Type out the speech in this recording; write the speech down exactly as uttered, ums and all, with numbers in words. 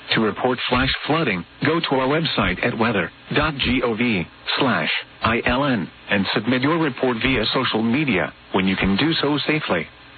To report flash flooding, go to our website at weather dot gov slash ILN and submit your report via social media when you can do so safely.